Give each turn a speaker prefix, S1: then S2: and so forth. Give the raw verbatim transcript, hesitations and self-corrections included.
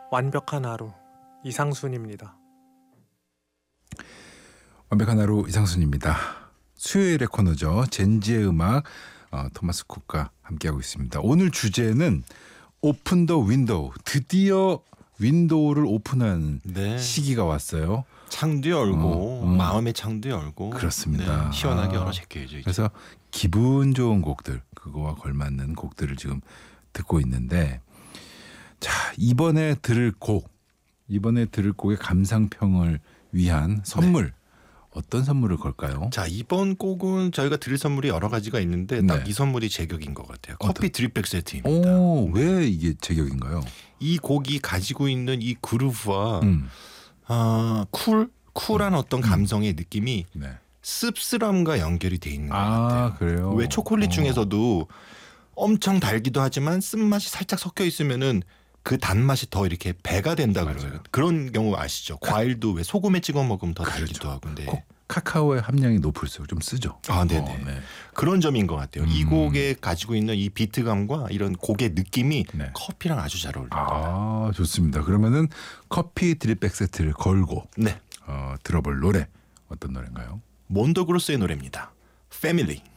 S1: 완벽한 하루 이상순입니다.
S2: 완벽한 하루 이상순입니다. 수요일의 코너죠. 젠지의 음악 어, 토마스 쿡과 함께하고 있습니다. 오늘 주제는 오픈 더 윈도우. 드디어 윈도우를 오픈한
S3: 네.
S2: 시기가 왔어요.
S3: 창도 열고
S2: 어, 어.
S3: 마음의 창도 열고
S2: 그렇습니다.
S3: 네, 시원하게
S2: 아,
S3: 열어 제껴야죠. 이제.
S2: 그래서 기분 좋은 곡들, 그거와 걸맞는 곡들을 지금 듣고 있는데, 자, 이번에 들을 곡, 이번에 들을 곡의 감상평을 위한 선물, 네. 어떤 선물을 걸까요?
S3: 자, 이번 곡은 저희가 드릴 선물이 여러 가지가 있는데 딱 이
S2: 네.
S3: 선물이 제격인 것 같아요.
S2: 어떤?
S3: 커피 드립백 세트입니다.
S2: 오, 왜 이게 제격인가요?
S3: 이 곡이 가지고 있는 이 그루브와
S2: 음.
S3: 아, 쿨, 쿨한 어떤 감성의 느낌이
S2: 네.
S3: 씁쓸함과 연결이 돼 있는 것
S2: 아,
S3: 같아요.
S2: 그래요?
S3: 왜 초콜릿
S2: 어.
S3: 중에서도 엄청 달기도 하지만 쓴맛이 살짝 섞여 있으면은 그 단맛이 더 이렇게 배가 된다 그래요. 그런 경우 아시죠? 과일도 왜 소금에 찍어 먹으면 더 달기도 하고. 네.
S2: 꼭 카카오의 함량이 높을수록 좀 쓰죠.
S3: 아, 네네.
S2: 어, 네.
S3: 그런 점인 것 같아요.
S2: 음.
S3: 이 곡에 가지고 있는 이 비트감과 이런 곡의 느낌이
S2: 네.
S3: 커피랑 아주 잘 어울립니다.
S2: 아, 좋습니다. 그러면은 커피 드립백 세트를 걸고
S3: 네,
S2: 어, 들어볼 노래 어떤 노래인가요?
S3: 몬도그로스의 노래입니다. 패밀리.